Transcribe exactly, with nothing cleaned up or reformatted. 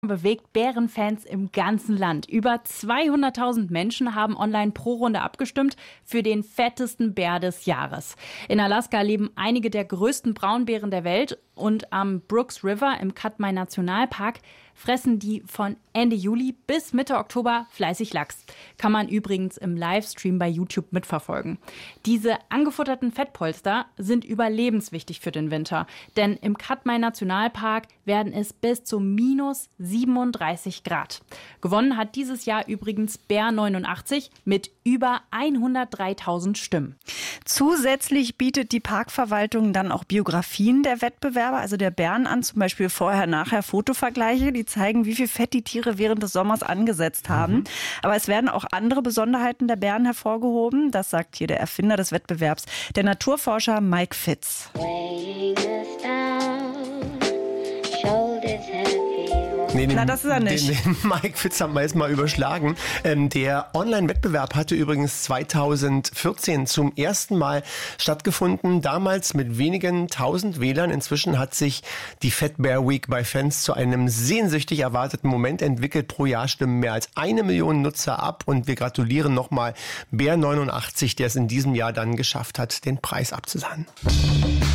bewegt Bärenfans im ganzen Land. Über zweihunderttausend Menschen haben online pro Runde abgestimmt für den fettesten Bär des Jahres. In Alaska leben einige der größten Braunbären der Welt und am Brooks River im Katmai Nationalpark fressen die von Ende Juli bis Mitte Oktober fleißig Lachs. Kann man übrigens im Livestream bei YouTube mitverfolgen. Diese angefutterten Fettpolster sind überlebenswichtig für den Winter. Denn im Katmai Nationalpark werden es bis zu minus siebenunddreißig Grad. Gewonnen hat dieses Jahr übrigens Bär neunundachtzig mit über hundertdreitausend Stimmen. Zusätzlich bietet die Parkverwaltung dann auch Biografien der Wettbewerber, also der Bären an, zum Beispiel Vorher-Nachher-Fotovergleiche, die zeigen, wie viel Fett die Tiere während des Sommers angesetzt haben. Mhm. Aber es werden auch andere Besonderheiten der Bären hervorgehoben. Das sagt hier der Erfinder des Wettbewerbs, der Naturforscher Mike Fitz. Nee, den, Na, das ist er nicht. Den, den Mike Fitz haben wir jetzt mal überschlagen. Ähm, der Online-Wettbewerb hatte übrigens zweitausendvierzehn zum ersten Mal stattgefunden. Damals mit wenigen tausend Wählern. Inzwischen hat sich die Fat Bear Week bei Fans zu einem sehnsüchtig erwarteten Moment entwickelt. Pro Jahr stimmen mehr als eine Million Nutzer ab. Und wir gratulieren nochmal Bär neunundachtzig, der es in diesem Jahr dann geschafft hat, den Preis abzusahnen.